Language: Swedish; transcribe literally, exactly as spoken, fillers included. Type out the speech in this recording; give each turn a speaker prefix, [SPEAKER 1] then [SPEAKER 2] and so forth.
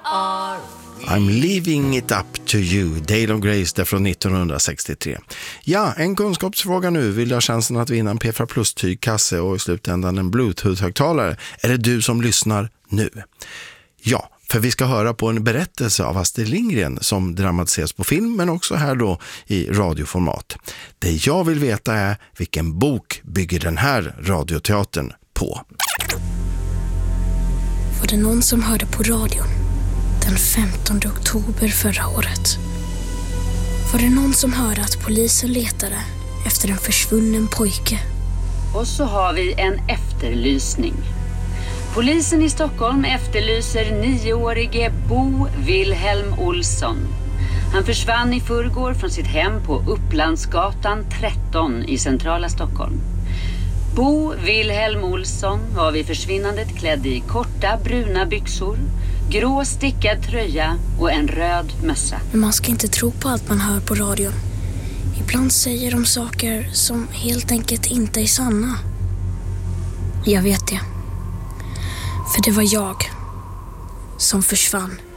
[SPEAKER 1] I'm leaving it up to you, Dale of Grace, där från nittonhundrasextiotre. Ja, en kunskapsfråga nu. Vill du ha chansen att vinna en P fyra Plus tygkasse och i slutändan en Bluetooth-högtalare? Är det du som lyssnar nu? Ja, för vi ska höra på en berättelse av Astrid Lindgren som dramatiseras på film, men också här då i radioformat. Det jag vill veta är vilken bok bygger den här radioteatern på.
[SPEAKER 2] Var det någon som hörde på radion den femtonde oktober förra året? Var det någon som hörde att polisen letade efter en försvunnen pojke?
[SPEAKER 3] Och så har vi en efterlysning. Polisen i Stockholm efterlyser nioårige Bo Wilhelm Olsson. Han försvann i förrgår från sitt hem på Upplandsgatan tretton i centrala Stockholm. Bo Wilhelm Olsson var vid försvinnandet klädd i korta bruna byxor, grå stickad tröja och en röd mössa.
[SPEAKER 2] Men man ska inte tro på allt man hör på radion. Ibland säger de saker som helt enkelt inte är sanna. Jag vet det. För det var jag som försvann.